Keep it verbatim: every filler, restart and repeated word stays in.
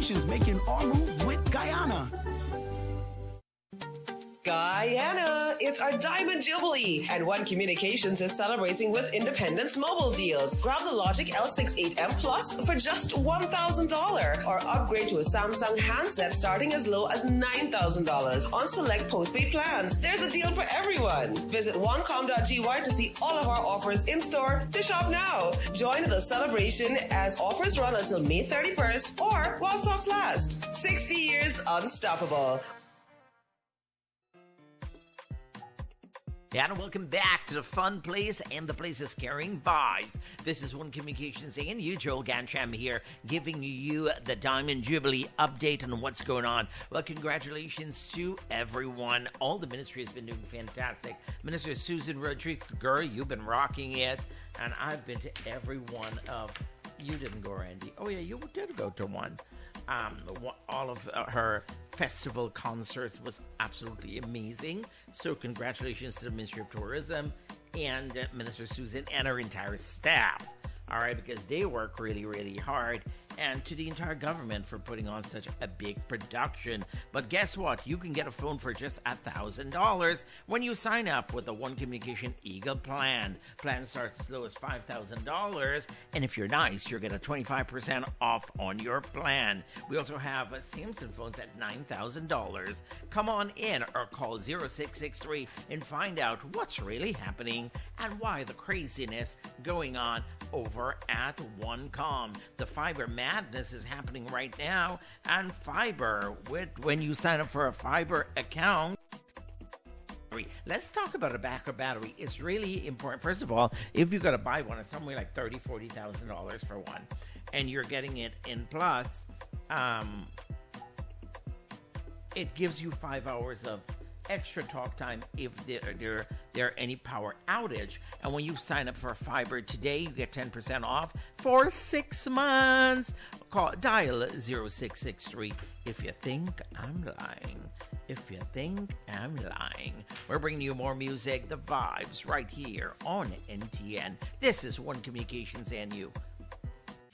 Communications, making our move with Guyana. Guyana, it's our Diamond Jubilee, and One Communications is celebrating with Independence Mobile deals. Grab the Logic L sixty-eight M Plus for just one thousand dollars, or upgrade to a Samsung handset starting as low as nine thousand dollars on select postpaid plans. There's a deal for everyone. Visit one com dot g y to see all of our offers in store. To shop now. Join the celebration as offers run until May thirty-first or while stocks last. sixty years unstoppable. And welcome back to the fun place, and the place is carrying vibes. This is One Communications and you, Joel Gancham here, giving you the Diamond Jubilee update on what's going on. Well, congratulations to everyone. All the ministry has been doing fantastic. Minister Susan Rodriguez, girl, you've been rocking it, and I've been to every one of... You didn't go, Randy. Oh, yeah, you did go to one. Um, all of her festival concerts was absolutely amazing. So congratulations to the Ministry of Tourism and uh, Minister Susan and her entire staff. All right, because they work really, really hard. And to the entire government for putting on such a big production. But guess what? You can get a phone for just one thousand dollars when you sign up with the One Communication Eagle plan. Plan starts as low as five thousand dollars. And if you're nice, you'll get a twenty-five percent off on your plan. We also have uh, Samsung phones at nine thousand dollars. Come on in or call zero six six three and find out what's really happening and why the craziness going on over at OneCom. The fiber madness is happening right now, and fiber, with when you sign up for a fiber account. Let's talk about a backup battery. It's really important. First of all, if you've got to buy one, it's somewhere like thirty thousand dollars, forty thousand dollars for one, and you're getting it in plus, um, it gives you five hours of extra talk time if there, there, there are any power outage. And when you sign up for fiber today, you get ten percent off for six months. Call, dial zero six six three if you think I'm lying. If you think I'm lying. We're bringing you more music, the vibes, right here on N T N. This is One Communications and you.